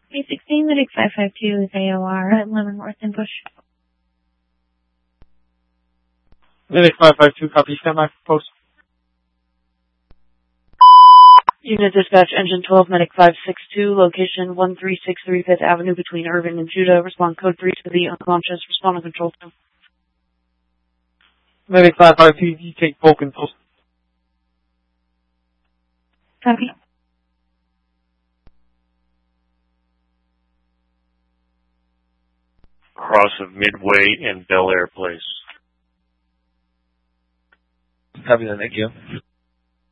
B16, Medic 552 is AOR at Leavenworth and Bush. Medic 552, copy, stand by for post. Unit Dispatch, Engine 12, Medic 562, location 1363 5th Avenue between Irving and Judah. Respond code 3 to the unconscious. Respond on control 2. Medic 552, you take full control. Copy. Cross of Midway and Bel Air Place. Copy that, thank you.